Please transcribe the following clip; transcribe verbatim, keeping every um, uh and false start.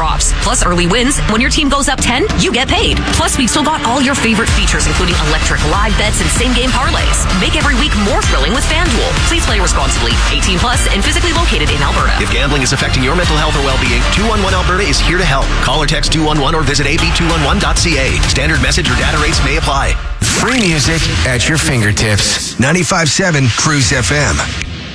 props. Plus early wins. When your team goes up ten, you get paid. Plus, we've still got all your favorite features, including electric live bets and same-game parlays. Make every week more thrilling with FanDuel. Please play responsibly. eighteen plus and physically located in Alberta. If gambling is affecting your mental health or well-being, two one one Alberta is here to help. Call or text two one one or visit a b two one one dot c a. Standard message or data rates may apply. Free music at your fingertips. ninety-five point seven Cruise F M.